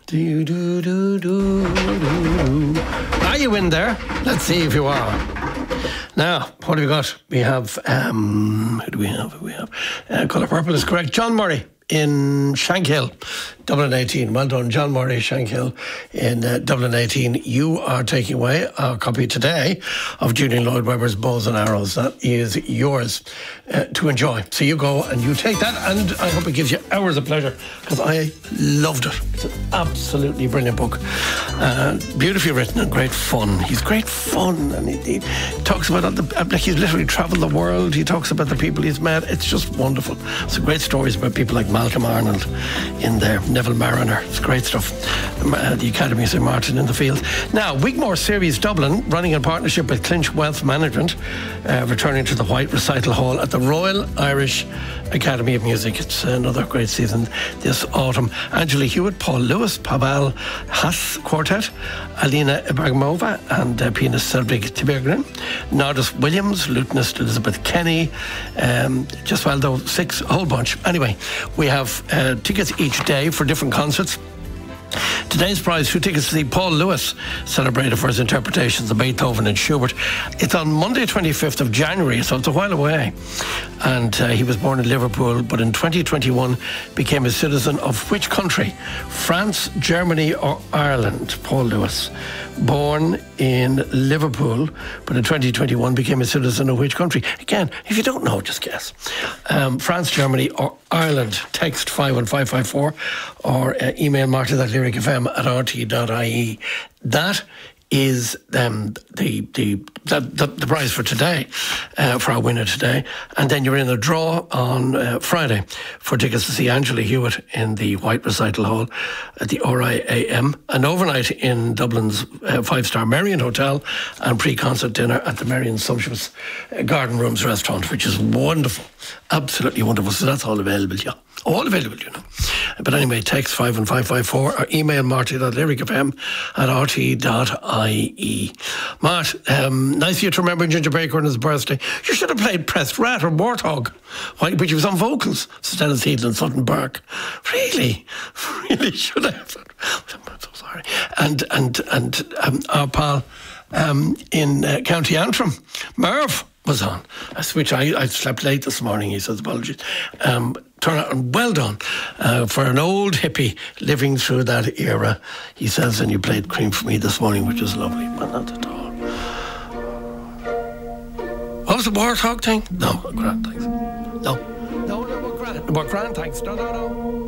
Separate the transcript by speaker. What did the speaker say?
Speaker 1: Do, do, do, do, do. Are you in there? Let's see if you are. Now, what have we got? We have, who do we have? Colour Purple is correct. John Murray in Shankhill, Dublin 18. Well done, John Murray, Shankhill in Dublin 18. You are taking away a copy today of Julian Lloyd Webber's Bows and Arrows. That is yours to enjoy. So you go and you take that, and I hope it gives you hours of pleasure, because I loved it. It's an absolutely brilliant book. Beautifully written and great fun. He's great fun, and he talks about like he's literally travelled the world. He talks about the people he's met. It's just wonderful. Some great stories about people like Malcolm Arnold in there, Neville Mariner. It's great stuff. The Academy of St Martin in the Field. Now, Wigmore Series Dublin, running in partnership with Clinch Wealth Management, returning to the White Recital Hall at the Royal Irish Academy of Music. It's another great season this autumn. Angela Hewitt, Paul Lewis, Pavel Haas Quartet, Alina Ibrahimova and pianist Selvig Tibegrin, Nardis Williams, lutenist Elizabeth Kenny, just well though, six, a whole bunch. Anyway, we have tickets each day for different concerts. Today's prize, 2 tickets to see Paul Lewis celebrated for his interpretations of Beethoven and Schubert. It's on Monday 25th of January, so it's a while away. And he was born in Liverpool, but in 2021 became a citizen of which country? France, Germany or Ireland? Paul Lewis, born in Liverpool, but in 2021 became a citizen of which country? Again, if you don't know, just guess. France, Germany or Ireland. Text 51554 or email martin@lyricfm@rt.ie. That is the prize for today, for our winner today. And then you're in a draw on Friday for tickets to see Angela Hewitt in the White Recital Hall at the RIAM, an overnight in Dublin's 5-star Merrion Hotel, and pre-concert dinner at the Merrion Sumptuous Garden Rooms restaurant, which is wonderful, absolutely wonderful. So that's all available, yeah. All available, you know. But anyway, text 51554 or email marty.lyricfm@rt.ie. Mart, nice of you to remember Ginger Baker on his birthday. You should have played Pressed Rat or Warthog, but you was on vocals instead of Heedle and Sutton Park. Really should have. I'm so sorry. And our pal in County Antrim, Merv, was on. Which I slept late this morning, he says, apologies. Turn out, and well done for an old hippie living through that era, he says, and you played Cream for Me this morning, which was lovely. Well, not at all. What was the Warthog thing? No, grand, thanks. No, we're grand, thanks. No.